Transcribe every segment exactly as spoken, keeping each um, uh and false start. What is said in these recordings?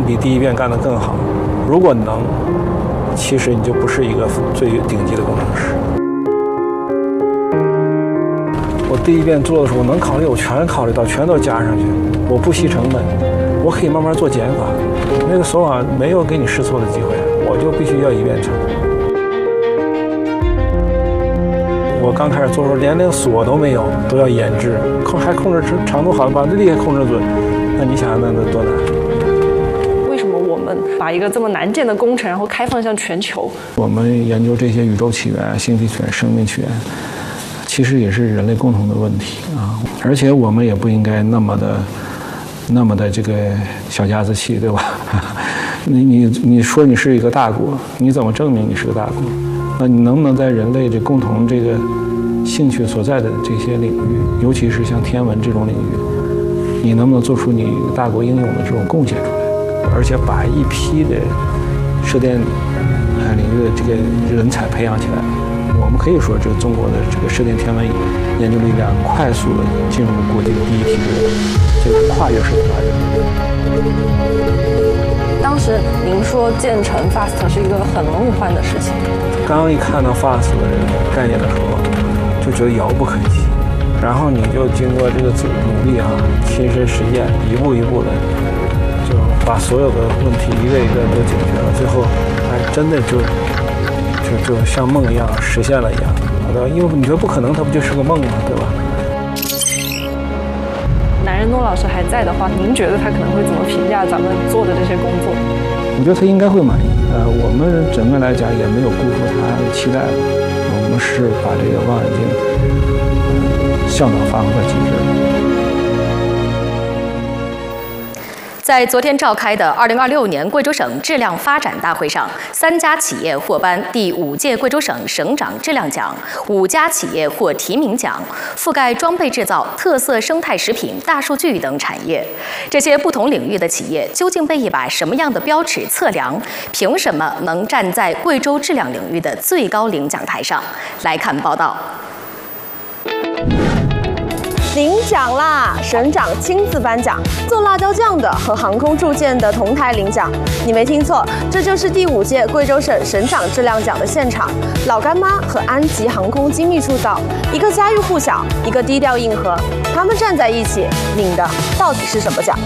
比第一遍干得更好。如果能，其实你就不是一个最顶级的工程师。我第一遍做的时候，能考虑我全考虑到，全都加上去，我不惜成本，我可以慢慢做减法。那个手法没有给你试错的机会，我就必须要一遍成。我刚开始做的时候，连那个锁都没有，都要研制，控还控制长度好，把力还控制准，那你想那那多难？ 为什么我们把一个这么难建的工程，然后开放向全球？我们研究这些宇宙起源、星体起源、生命起源，其实也是人类共同的问题啊！而且我们也不应该那么的、那么的这个小家子气，对吧？你你你说你是一个大国，你怎么证明你是个大国？那你能不能在人类这共同这个兴趣所在的这些领域，尤其是像天文这种领域，你能不能做出你大国应有的这种贡献出来？而且把一批的射电领域的这个人才培养起来，我们可以说，这个中国的这个射电天文研究力量快速的进入国际的第一梯队，这个跨越式的发展。 当时您说建成 FAST 是一个很梦幻的事情。 刚一看到 FAST 的这个概念的时候，就觉得遥不可及。然后你就经过这个努力啊，亲身实践，一步一步的，就把所有的问题一个一个都解决了。最后，哎，真的就就就像梦一样实现了一样，对吧？因为你觉得不可能，它不就是个梦吗？对吧？ 南仁诺老师还在的话，您觉得他可能会怎么评价咱们做的这些工作？ 我觉得他应该会满意。呃，我们整个来讲也没有辜负他的期待，我们是把这个望远镜呃效能发挥到极致。 在昨天召开的二零二六年贵州省质量发展大会上，三家企业获颁第五届贵州省省长质量奖，五家企业获提名奖，覆盖装备制造、特色生态食品、大数据等产业。这些不同领域的企业究竟被一把什么样的标尺测量？凭什么能站在贵州质量领域的最高领奖台上？来看报道。 领奖啦！省长亲自颁奖，做辣椒酱的和航空铸件的同台领奖。你没听错，这就是第五届贵州省省长质量奖的现场。老干妈和安吉航空精密铸造，一个家喻户晓，一个低调硬核，他们站在一起，领的到底是什么奖？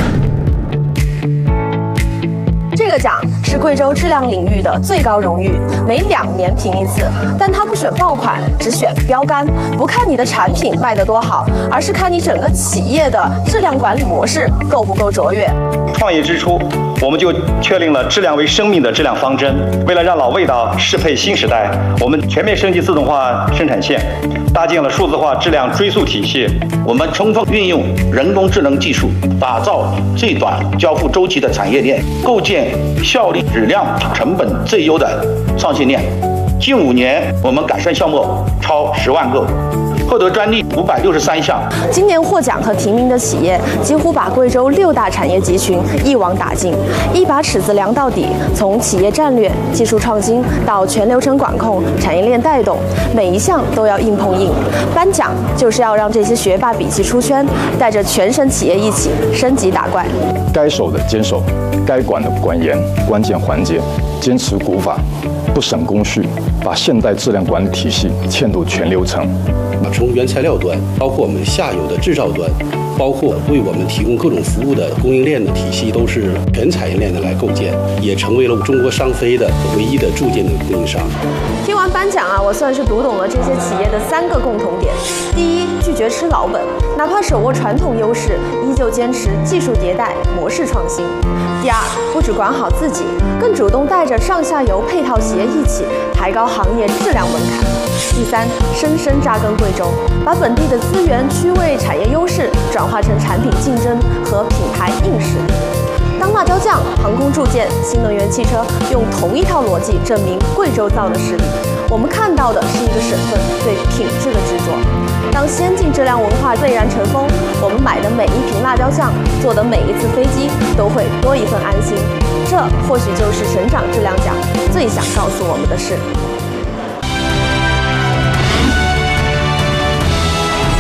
这个奖是贵州质量领域的最高荣誉，每两年评一次，但它不选爆款，只选标杆，不看你的产品卖得多好，而是看你整个企业的质量管理模式够不够卓越。 创业之初，我们就确定了质量为生命的质量方针。为了让老味道适配新时代，我们全面升级自动化生产线，搭建了数字化质量追溯体系。 我们充分运用人工智能技术，打造最短交付周期的产业链，构建效率、质量、成本最优的上线链。近五年，我们改善项目超十万个，获得专利五百六十三项。 今年获奖和提名的企业几乎把贵州六大产业集群一网打尽，一把尺子量到底。从企业战略、技术创新到全流程管控、产业链带动，每一项都要硬碰硬。颁奖就是要让这些学霸笔记出圈，带着全省企业一起升级打怪。 该守的坚守，该管的管严，关键环节坚持古法，不省工序，把现代质量管理体系嵌入全流程。 从原材料端，包括我们下游的制造端，包括为我们提供各种服务的供应链的体系，都是全产业链的来构建，也成为了中国商飞的唯一的铸件的供应商。 听完颁奖啊，我算是读懂了这些企业的三个共同点：第一，拒绝吃老本，哪怕手握传统优势，依旧坚持技术迭代、模式创新；第二，不只管好自己，更主动带着上下游配套企业一起抬高行业质量门槛；第三，深深扎根贵州，把本地的资源、区位、产业优势转化成产品竞争和品牌硬实力。当辣椒酱、航空铸件、新能源汽车用同一套逻辑证明贵州造的实力，我们看到的是一个省份对品质的执着。当先进质量文化蔚然成风，我们买的每一瓶辣椒酱，坐的每一次飞机，都会多一份安心。这或许就是省长质量奖最想告诉我们的事。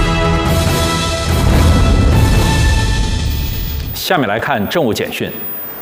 下面来看政务简讯。